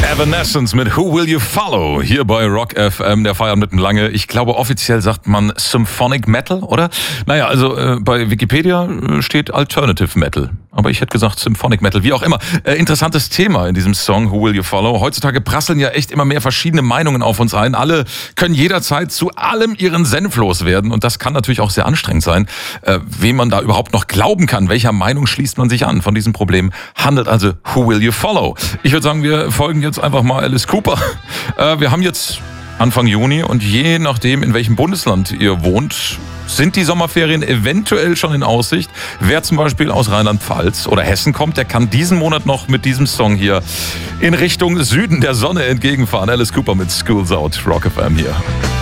Evanescence mit Who Will You Follow? Hier bei Rock FM, der Feierabend mitten lange. Ich glaube, offiziell sagt man Symphonic Metal, oder? Naja, also bei Wikipedia steht Alternative Metal. Aber ich hätte gesagt Symphonic Metal, wie auch immer. Interessantes Thema in diesem Song Who Will You Follow? Heutzutage prasseln ja echt immer mehr verschiedene Meinungen auf uns ein. Alle können jederzeit zu allem ihren Senf loswerden. Und das kann natürlich auch sehr anstrengend sein, wem man da überhaupt noch glauben kann. Welcher Meinung schließt man sich an? Von diesem Problem handelt also Who Will You Follow? Ich würde sagen, wir folgen jetzt einfach mal Alice Cooper. Wir haben jetzt Anfang Juni und je nachdem, in welchem Bundesland ihr wohnt, sind die Sommerferien eventuell schon in Aussicht. Wer zum Beispiel aus Rheinland-Pfalz oder Hessen kommt, der kann diesen Monat noch mit diesem Song hier in Richtung Süden der Sonne entgegenfahren. Alice Cooper mit School's Out, Rock FM hier.